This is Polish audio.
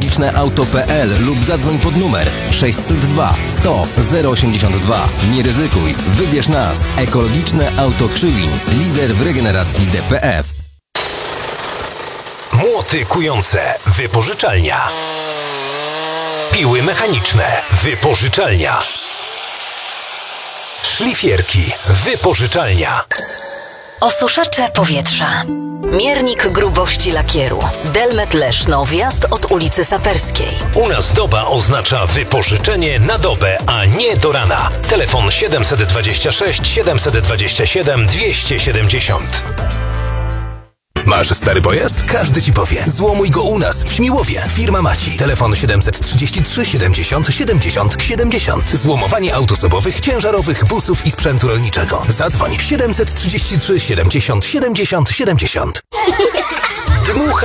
ekologiczneauto.pl lub zadzwoń pod numer 602 100 082. Nie ryzykuj, wybierz nas. Ekologiczne Auto Krzywiń. Lider w regeneracji DPF. Młoty kujące. Wypożyczalnia. Piły mechaniczne. Wypożyczalnia. Szlifierki. Wypożyczalnia. Osuszacze powietrza. Miernik grubości lakieru. Delmet Leszno, wjazd od ulicy Saperskiej. U nas doba oznacza wypożyczenie na dobę, a nie do rana. Telefon 726 727 270. Masz stary pojazd? Każdy ci powie. Złomuj go u nas w Śmiłowie. Firma Maci. Telefon 733 70 70 70. Złomowanie aut osobowych, ciężarowych, busów i sprzętu rolniczego. Zadzwoń 733 70 70 70. Dmucha